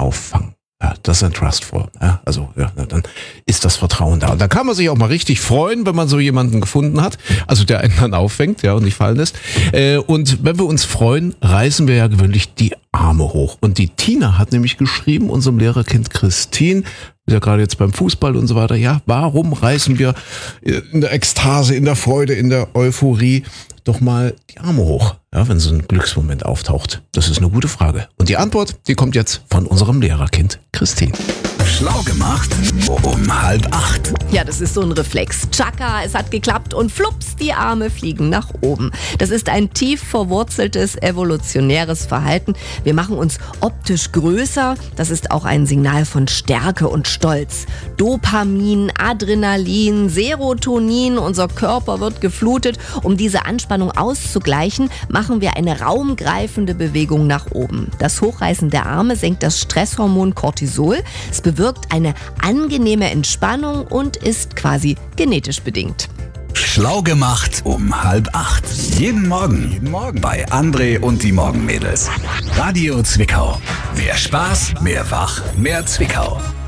auffangen. Ja, das ist ein Trustful. Ja, also dann ist das Vertrauen da. Und dann kann man sich auch mal richtig freuen, wenn man so jemanden gefunden hat, also der einen dann auffängt, ja, und nicht fallen lässt. Und wenn wir uns freuen, reißen wir ja gewöhnlich die Arme hoch. Und die Tina hat nämlich geschrieben, unserem Lehrerkind Christine, ist ja gerade jetzt beim Fußball und so weiter, ja, warum reißen wir in der Ekstase, in der Freude, in der Euphorie doch mal die Arme hoch, ja, wenn so ein Glücksmoment auftaucht? Das ist eine gute Frage. Und die Antwort, die kommt jetzt von unserem Lehrerkind Christine. Schlau gemacht um 7:30. Ja, das ist so ein Reflex. Tschakka, es hat geklappt und flups, die Arme fliegen nach oben. Das ist ein tief verwurzeltes evolutionäres Verhalten. Wir machen uns optisch größer. Das ist auch ein Signal von Stärke und Stolz. Dopamin, Adrenalin, Serotonin, unser Körper wird geflutet. Um diese Anspannung auszugleichen, machen wir eine raumgreifende Bewegung nach oben. Das Hochreißen der Arme senkt das Stresshormon Cortisol. Es bewirkt eine angenehme Entspannung und ist quasi genetisch bedingt. Schlau gemacht um 7:30. Jeden Morgen bei André und die Morgenmädels. Radio Zwickau. Mehr Spaß, mehr Wach, mehr Zwickau.